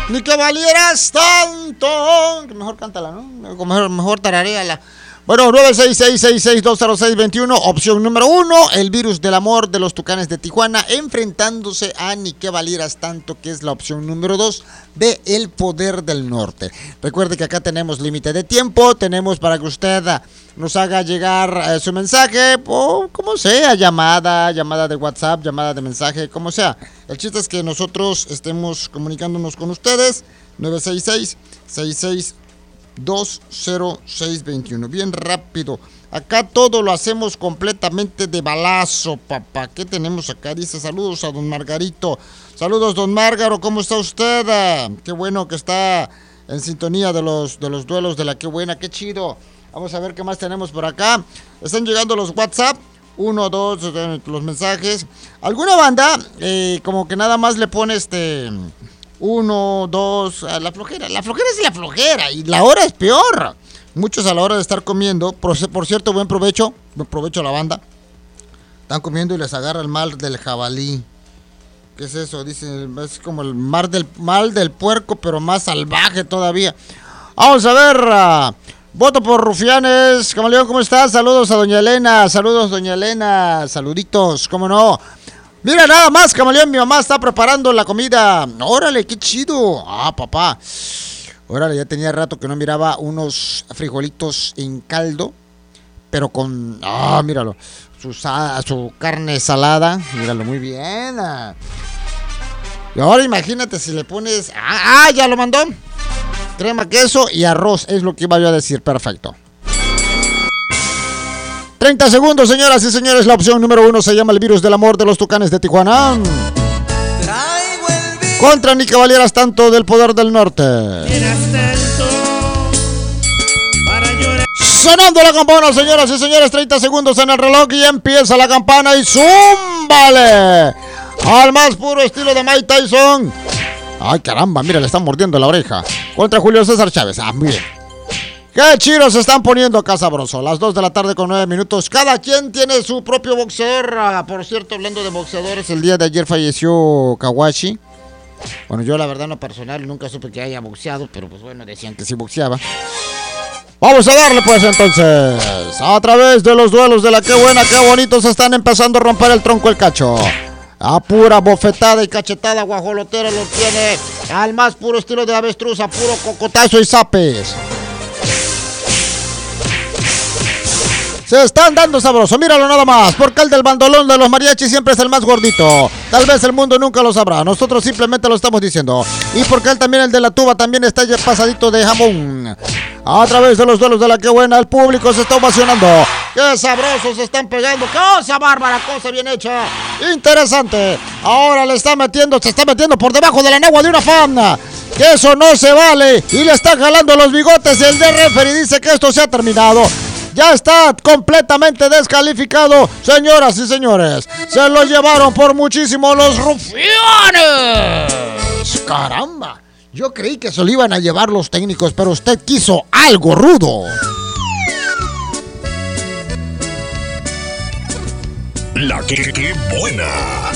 Ni que valieras tanto. Mejor cántala, ¿no? Mejor tararéala. Bueno, 966-6620621, opción número 1, el virus del amor de los Tucanes de Tijuana, enfrentándose a Ni que valieras tanto, que es la opción número 2 de El Poder del Norte. Recuerde que acá tenemos límite de tiempo, tenemos para que usted nos haga llegar su mensaje, o como sea, llamada de WhatsApp, llamada de mensaje, como sea. El chiste es que nosotros estemos comunicándonos con ustedes, 966-6620621. Bien rápido. Acá todo lo hacemos completamente de balazo, papá. ¿Qué tenemos acá? Dice saludos a don Margarito. Saludos, don Márgaro. ¿Cómo está usted? Qué bueno que está en sintonía de los duelos de la Qué Buena. Qué chido. Vamos a ver qué más tenemos por acá. Están llegando los WhatsApp. 1, 2, los mensajes. Alguna banda, como que nada más le pone 1, 2, la flojera. La flojera es la flojera y la hora es peor. Muchos a la hora de estar comiendo, por cierto, buen provecho a la banda. Están comiendo y les agarra el mal del jabalí. ¿Qué es eso? Dicen, es como el mal del puerco, pero más salvaje todavía. Vamos a ver. Voto por Rufianes. Camaleón, ¿cómo estás? Saludos a doña Elena. Saludos, doña Elena. Saluditos, ¿cómo no? Mira, nada más, Camaleón, mi mamá está preparando la comida. Órale, qué chido. Papá. Órale, ya tenía rato que no miraba unos frijolitos en caldo, pero con, míralo, su carne salada. Míralo, muy bien. Y ahora imagínate si le pones, ya lo mandó. Crema, queso y arroz, es lo que iba yo a decir, perfecto. 30 segundos, señoras y señores, la opción número 1 se llama el virus del amor de los Tucanes de Tijuana. Contra Ni que valieras tanto del Poder del Norte. Sonando la campana, señoras y señores, 30 segundos en el reloj y empieza la campana y ¡zúmbale! Al más puro estilo de Mike Tyson. Ay, caramba, mira, le están mordiendo la oreja. Contra Julio César Chávez. Muy bien. Qué chidos se están poniendo acá sabroso. Las 2 de la tarde con 9 minutos. Cada quien tiene su propio boxeador. Por cierto, hablando de boxeadores, el día de ayer falleció Kawashi. Bueno, yo la verdad no personal nunca supe que haya boxeado, pero pues bueno, decían que sí boxeaba. Vamos a darle pues entonces. A través de los duelos de la Qué Buena, qué bonitos están empezando a romper el tronco el cacho. A pura bofetada y cachetada guajolotera lo tiene al más puro estilo de avestruz, a puro cocotazo y zapes. Se están dando sabroso, míralo nada más, porque el del bandolón de los mariachis siempre es el más gordito. Tal vez el mundo nunca lo sabrá, nosotros simplemente lo estamos diciendo. Y porque él también, el de la tuba, también está ya pasadito de jamón. A través de los duelos de la Qué Buena, el público se está ovacionando. ¡Qué sabrosos se están pegando! ¡Cosa bárbara! ¡Cosa bien hecha! ¡Interesante! Ahora se está metiendo por debajo de la nagua de una fan. ¡Que eso no se vale! Y le están jalando los bigotes. El de referee dice que esto se ha terminado. Ya está completamente descalificado, señoras y señores. Se lo llevaron por muchísimo los Rufianes. ¡Caramba! Yo creí que se lo iban a llevar los técnicos, pero usted quiso algo rudo. La Qué Buena.